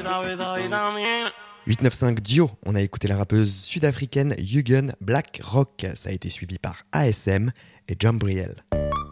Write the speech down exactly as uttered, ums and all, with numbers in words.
huit neuf cinq Dio, on a écouté la rappeuse sud-africaine Yugen Black Rock. Ça a été suivi par A S M et Jambriel.